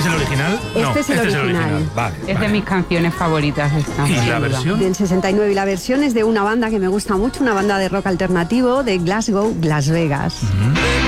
es el original? Este es el original. Vale, Es de mis canciones favoritas esta. ¿Y sin la duda. versión? Del 69, y la versión es de una banda que me gusta mucho, una banda de rock alternativo de Glasgow, Las Vegas.